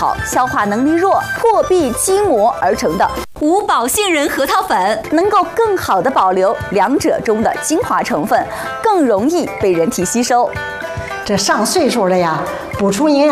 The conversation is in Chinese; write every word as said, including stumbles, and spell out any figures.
好、消化能力弱、破壁筋膜而成的五宝杏仁核桃粉， 能够更好的保留两者中的精华成分，更容易被人体吸收。 这上岁数了呀，补充营养。